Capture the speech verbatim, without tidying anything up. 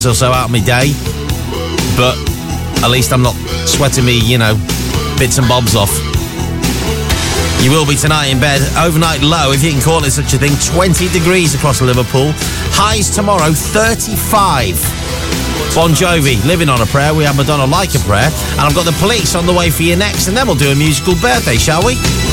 or so out of my day, but at least I'm not sweating me, you know, bits and bobs off. You will be tonight in bed. Overnight low, if you can call it such a thing, twenty degrees across Liverpool. Highs tomorrow, thirty-five. Bon Jovi, Living on a Prayer. We have Madonna, Like a Prayer. And I've got the Police on the way for you next, and then we'll do a musical birthday, shall we?